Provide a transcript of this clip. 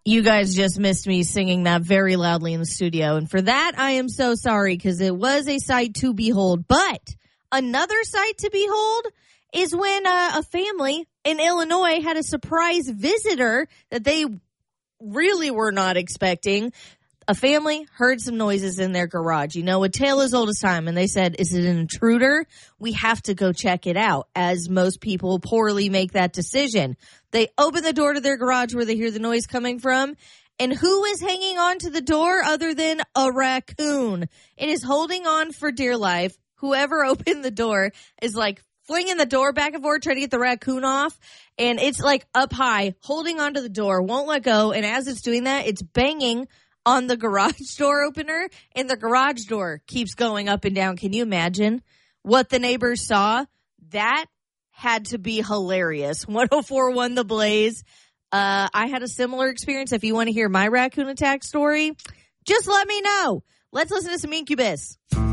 You guys just missed me singing that very loudly in the studio. And for that, I am so sorry because it was a sight to behold. But another sight to behold is when a family in Illinois had a surprise visitor that they really were not expecting. A family heard some noises in their garage. You know, a tale as old as time. And they said, is it an intruder? We have to go check it out, as most people poorly make that decision. They open the door to their garage where they hear the noise coming from. And who is hanging on to the door other than a raccoon? It is holding on for dear life. Whoever opened the door is like flinging the door back and forth, trying to get the raccoon off. And it's like up high, holding onto the door, won't let go. And as it's doing that, it's banging on the garage door opener, and the garage door keeps going up and down. Can you imagine what the neighbors saw? That had to be hilarious. 104.1 The Blaze. I had a similar experience. If you want to hear my raccoon attack story, just let me know. Let's listen to some Incubus.